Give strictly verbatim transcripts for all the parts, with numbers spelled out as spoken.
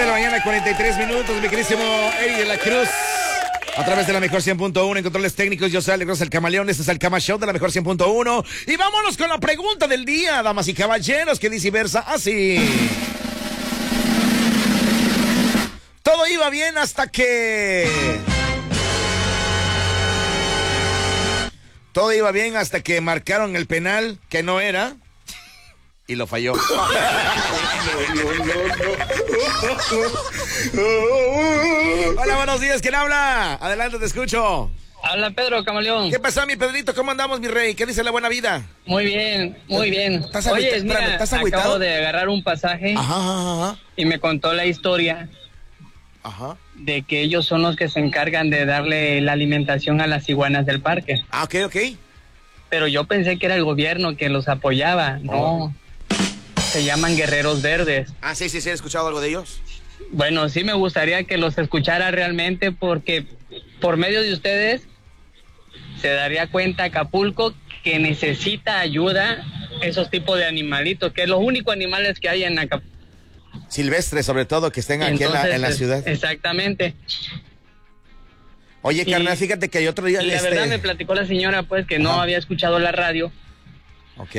la mañana, cuarenta y tres minutos, mi querísimo Eri de la Cruz. A través de la mejor cien punto uno en controles técnicos, yo soy Alex el Camaleón, este es el Cama Show de la mejor cien punto uno. Y vámonos con la pregunta del día, damas y caballeros, que dice y versa así. Todo iba bien hasta que... Todo iba bien hasta que marcaron el penal, que no era, y lo falló. Hola, buenos días, ¿quién habla? Adelante, te escucho. Habla Pedro, Camaleón. ¿Qué pasa, mi Pedrito? ¿Cómo andamos, mi rey? ¿Qué dice la buena vida? Muy bien, muy bien. ¿Estás Oye, agüita- mira, espérame, ¿estás agüitado? acabo de agarrar un pasaje Ajá, ajá, ajá. y me contó la historia Ajá. de que ellos son los que se encargan de darle la alimentación a las iguanas del parque. Ah, ok, ok. Pero yo pensé que era el gobierno que los apoyaba. No, Oh. se llaman Guerreros Verdes. Ah, sí, sí, sí, ¿he escuchado algo de ellos? Bueno, sí me gustaría que los escuchara realmente porque por medio de ustedes se daría cuenta Acapulco que necesita ayuda esos tipos de animalitos, que es los únicos animales que hay en Acapulco. Silvestres, sobre todo, que estén aquí en la, en la Entonces, ciudad. Exactamente. Oye, y- carnal, fíjate que el otro día... Y la este... verdad me platicó la señora pues que no Ajá. había escuchado la radio. Ok.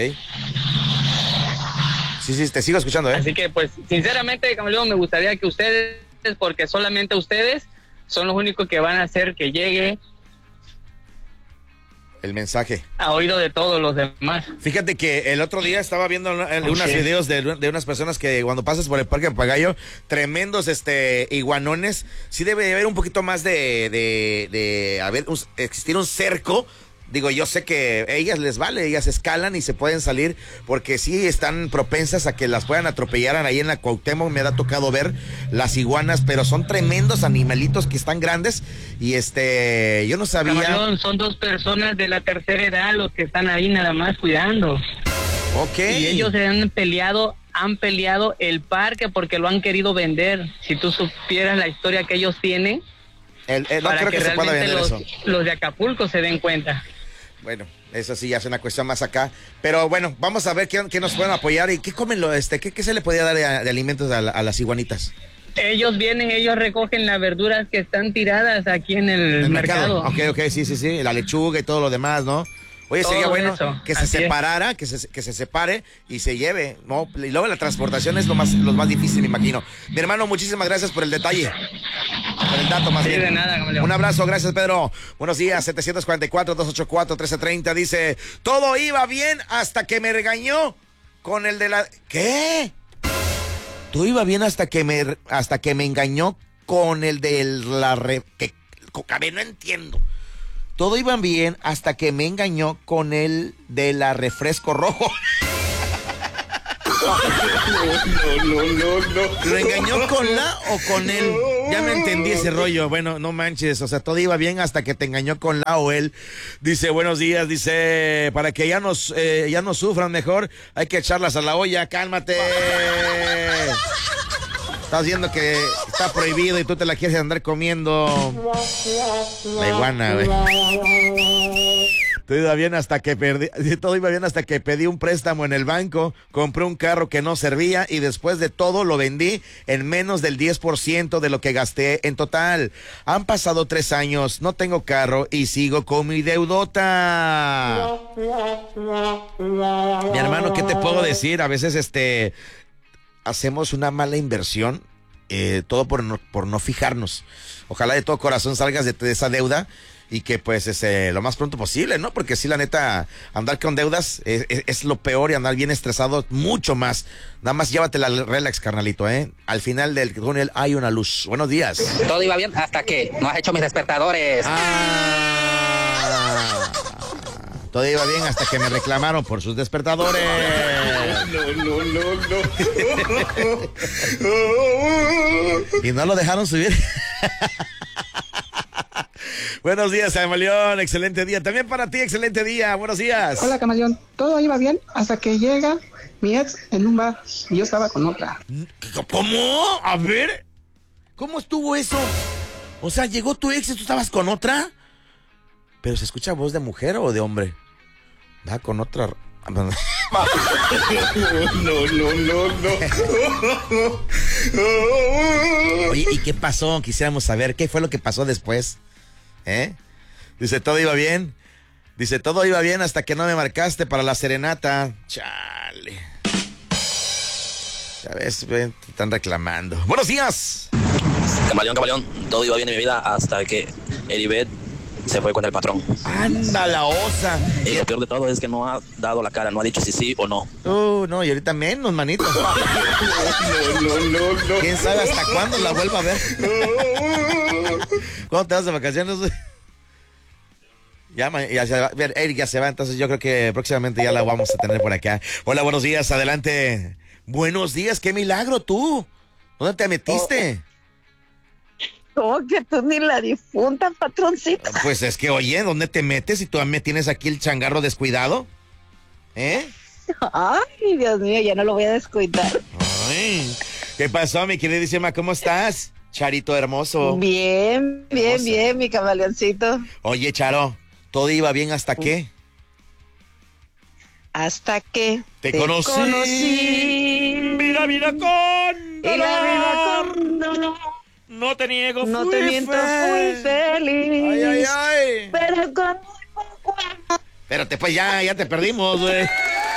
Sí, sí, te sigo escuchando, ¿eh? Así que pues sinceramente, Camaleón, me gustaría que ustedes, porque solamente ustedes son los únicos que van a hacer que llegue El mensaje. a oído de todos los demás. Fíjate que el otro día estaba viendo una- Ok. unos videos de, de unas personas que cuando pasas por el Parque Papagayo, tremendos este iguanones, sí debe de haber un poquito más de, de, de haber, un- existir un cerco. Digo, yo sé que a ellas les vale, ellas escalan y se pueden salir porque sí están propensas a que las puedan atropellar ahí en la Cuauhtémoc. Me ha tocado ver las iguanas, pero son tremendos animalitos que están grandes y este, yo no sabía. Camaleón, son dos personas de la tercera edad los que están ahí nada más cuidando. Ok. Y ellos se han peleado, han peleado el parque porque lo han querido vender. Si tú supieras la historia que ellos tienen, El- el- no para creo que, que, se pueda realmente vender los, eso. los de Acapulco se den cuenta. Bueno, eso sí ya es una cuestión más acá. Pero bueno, vamos a ver qué, qué nos pueden apoyar y qué comen, lo, este, qué, qué se le podía dar de, de alimentos a, la- a las iguanitas. Ellos vienen, ellos recogen las verduras que están tiradas aquí en el, En el mercado. Ok, ok, sí, sí, sí. La lechuga y todo lo demás, ¿no? Oye, Todo sería bueno eso, que se así es. separara, que se, que se separe y se lleve, ¿no? Y luego la transportación es lo más, lo más difícil, me imagino. Mi hermano, muchísimas gracias por el detalle. Por el dato, más Sí, bien. de nada, Camaleón. Un abrazo, gracias, Pedro. Buenos días, setecientos cuarenta y cuatro, doscientos ochenta y cuatro, trece treinta. Dice, todo iba bien hasta que me regañó con el de la... ¿Qué? Todo iba bien hasta que me, hasta que me engañó con el de la... Re... que, a ver, no entiendo. Todo iba bien hasta que me engañó con el de la refresco rojo. No, no, no, no. ¿Lo engañó con la o con él? Ya me entendí ese rollo. Bueno, no manches. O sea, todo iba bien hasta que te engañó con la o él. Dice, buenos días. Dice, para que ya nos, eh, ya no sufran mejor, hay que echarlas a la olla. Cálmate. Estás viendo que está prohibido y tú te la quieres andar comiendo. La iguana, güey. Todo iba bien hasta que perdí, todo iba bien hasta que pedí un préstamo en el banco, compré un carro que no servía y después de todo lo vendí en menos del diez por ciento de lo que gasté en total. Han pasado tres años, no tengo carro y sigo con mi deudota. Mi hermano, ¿qué te puedo decir? A veces este hacemos una mala inversión, eh, todo por no, por no fijarnos. Ojalá de todo corazón salgas de, de esa deuda y que pues es eh, lo más pronto posible, ¿no? Porque sí, la neta, andar con deudas es, es, es lo peor y andar bien estresado mucho más. Nada más llévatela relax, carnalito, ¿eh? Al final del túnel hay una luz. Buenos días. Todo iba bien hasta que no has hecho mis despertadores. Ah, todo iba bien hasta que me reclamaron por sus despertadores. No, no, no, no. Y no lo dejaron subir. Buenos días, Camaleón, excelente día. También para ti, excelente día. Buenos días. Hola, Camaleón. Todo iba bien hasta que llega mi ex en un bar y yo estaba con otra. ¿Cómo? A ver. ¿Cómo estuvo eso? O sea, llegó tu ex y tú estabas con otra. ¿Pero se escucha voz de mujer o de hombre? Va con otra... No, no, no, no. Oye, ¿y qué pasó? Quisiéramos saber qué fue lo que pasó después. ¿Eh? Dice, todo iba bien. Dice, todo iba bien hasta que no me marcaste para la serenata. Chale. Ya ves, ven, te están reclamando. ¡Buenos días! Camaleón, camaleón, todo iba bien en mi vida hasta que Heribet se fue con el patrón. ¡Anda la osa! Y lo peor de todo es que no ha dado la cara, no ha dicho si sí o no. Uh, no, y ahorita menos, manito. No, no, no, no. ¿Quién sabe hasta cuándo la vuelva a ver? ¿Cuándo te vas de vacaciones? Ya, ya se va. Eric ya se va, entonces yo creo que próximamente ya la vamos a tener por acá. Hola, buenos días, adelante. Buenos días, qué milagro tú. ¿Dónde te metiste? ¿Cómo que tú ni la difunta, patroncito? Pues es que, oye, ¿dónde te metes? ¿Y tú me tienes aquí el changarro descuidado? ¿Eh? Ay, Dios mío, ya no lo voy a descuidar. Ay, ¿qué pasó, mi queridísima? ¿Cómo estás? Charito hermoso. Bien, bien, Hermosa. bien, mi camaleoncito. Oye, Charo, ¿todo iba bien hasta qué? Hasta que Te, conocí. conocí. Mira, mira, con Y la vida con dolor. No te niego, No fui te miento, fe- fui feliz. Ay, ay, ay. Pero con Espérate, pues ya, ya te perdimos, güey.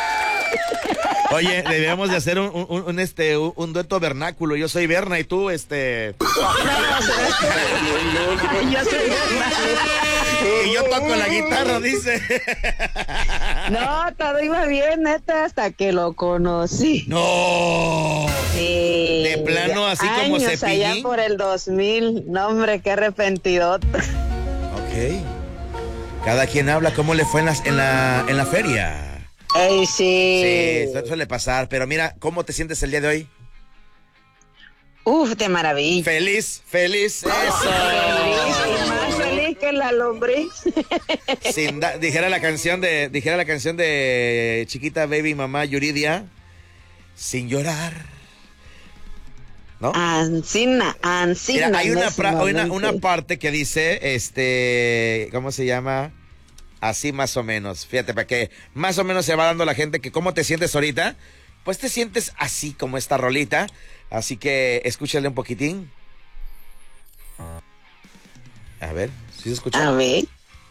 Oye, debemos de hacer un, un, un, este, un, un dueto vernáculo. Yo soy Berna y tú, este... yo soy Y yo toco la guitarra, dice. No, todo iba bien, neta, hasta que lo conocí. No. Sí. De plano, así como Años Cepillín. allá por el dos mil. No, hombre, qué arrepentidota. Ok. Cada quien habla cómo le fue en, las, en, la, en la feria. Ey, Sí, sí. eso suele pasar. Pero mira, ¿cómo te sientes el día de hoy? Uf, de maravilla. Feliz, feliz. Feliz y más feliz que la lombriz. Sin da- dijera la canción de, dijera la canción de Chiquita Baby Mamá Yuridia, sin llorar. ¿No? Ancina, ancina. Mira, hay una, en pra- ese una, momento. una parte que dice, este, ¿cómo se llama? Así más o menos. Fíjate, para que más o menos se va dando la gente que cómo te sientes ahorita. Pues te sientes así como esta rolita. Así que escúchale un poquitín. A ver, ¿sí se escucha? A ver.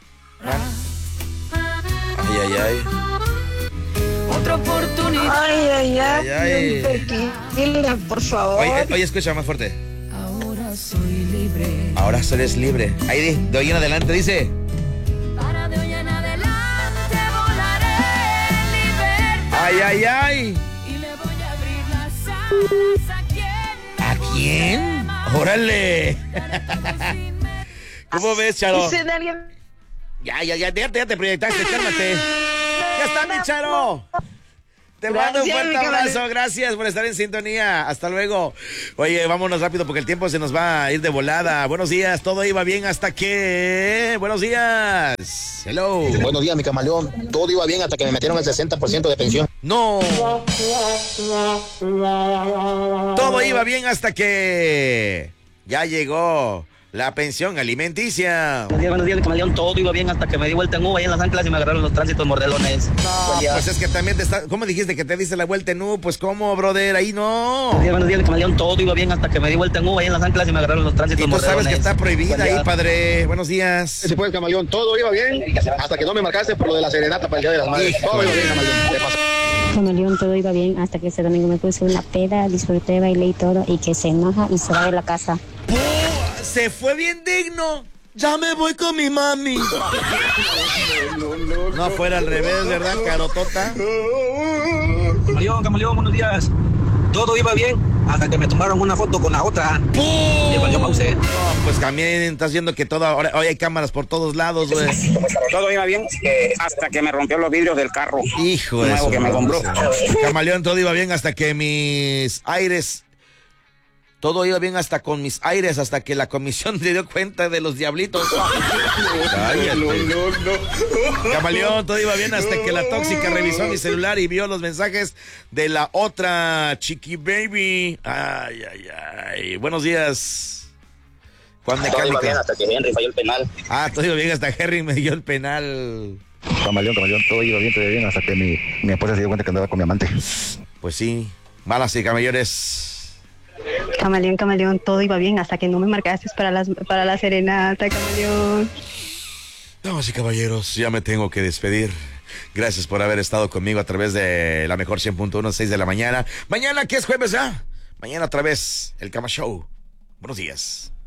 Ay, ay, ay. Otra oportunidad. Ay, ay, ay. Ay, ay. Tequila, por favor. Oye, oye, escucha más fuerte. Ahora soy libre. Ahora eres libre. Ahí de, de hoy en adelante dice. Para de hoy en adelante volaré en libertad. Ay, ay, ay. Y le voy a abrir las alas a quien ¿A quién? Órale. ¿Cómo ves, Charo? Dice de alguien. Ya, ya, ya, ya, te- ya te proyectaste, cálmate. Ya está, mi Charo. Te mando un Gracias, fuerte mi camarada. abrazo, gracias por estar en sintonía. Hasta luego. Oye, vámonos rápido porque el tiempo se nos va a ir de volada. Buenos días, todo iba bien hasta que... Buenos días. Hello. Buenos días, mi camaleón. Todo iba bien hasta que me metieron el sesenta por ciento de pensión. No. Todo iba bien hasta que... Ya llegó la pensión alimenticia. Buenos días, buenos días, camaleón, todo iba bien hasta que me di vuelta en U ahí en las anclas y me agarraron los tránsitos mordelones. Buen día. Pues es que también te está... ¿Cómo dijiste que te diste la vuelta en U? Pues ¿cómo, brother? Ahí no. Buenos días, buenos días, camaleón, todo iba bien hasta que me di vuelta en U ahí en las anclas y me agarraron los tránsitos Y tú mordelones. sabes que está prohibida Buen día. ahí, padre. Buenos días. Se fue el camaleón. Todo iba bien hasta que no me marcaste por lo de la serenata para el Día de las Madres. Todo iba bien, camaleón. Te pasó. Camaleón, todo iba bien hasta que ese domingo me puse una peda, disfruté, bailé y todo, y que se enoja y se va de la casa. ¡Oh! Se fue bien digno. Ya me voy con mi mami. No, no, No fuera al revés, ¿verdad, carotota? Camaleón, camaleón, buenos días. Todo iba bien hasta que me tomaron una foto con la otra. ¡Pum! Le valió Mauser. No, pues también estás viendo que todo, ahora hoy hay cámaras por todos lados, güey. Todo iba bien hasta que me rompió los vidrios del carro. Hijo de Nuevo su que me compró. Camaleón, todo iba bien hasta que mis aires... Todo iba bien hasta con mis aires, hasta que la comisión se dio cuenta de los diablitos. Cállate. no, no, no. Camaleón, todo iba bien hasta que la tóxica revisó mi celular y vio los mensajes de la otra Chiqui Baby. Ay, ay, ay. Buenos días, Juan Todo iba bien Mecánica. hasta que Henry falló el penal. Ah, todo iba bien hasta Henry me dio el penal. Camaleón, camaleón. Todo iba bien, todo iba bien hasta que mi, mi esposa se dio cuenta que andaba con mi amante. Pues sí, malas y camellones. Camaleón, camaleón, todo iba bien hasta que no me marcaste para, las, para la serenata, camaleón. Damas y caballeros, ya me tengo que despedir. Gracias por haber estado conmigo a través de la mejor cien punto uno, seis de la mañana. Mañana, que es jueves ya. Mañana otra vez, el Cama Show. Buenos días.